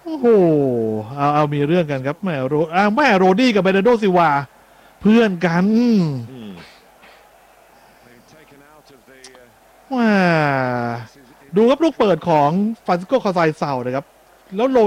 โอ้โหเอามีเรื่องกันครับแม่โรดี้กับเบรนันโดซิลวาเพื่อนกันว้าดูครับลูกเปิดของฟรานซิสโกคาไซเซานะครับแล้วโร